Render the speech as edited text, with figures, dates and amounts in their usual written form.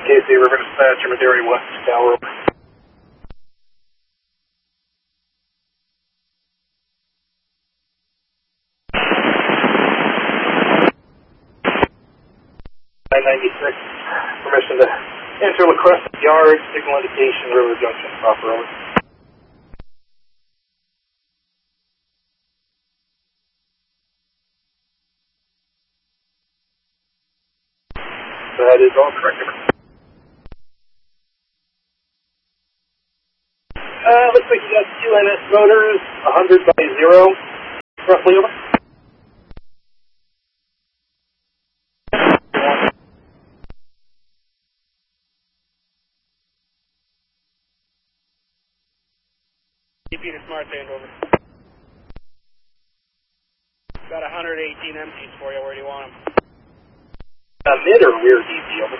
KC River Dispatcher, Madera West Tower. I-96, permission to enter La Crescent Yard, signal indication, River Junction, proper over. That is all correct. Looks like you got two NS motors, 100 by 0, roughly over. DP to Smart Band over. Got 118 empties for you, where do you want them? Mid or rear DP over?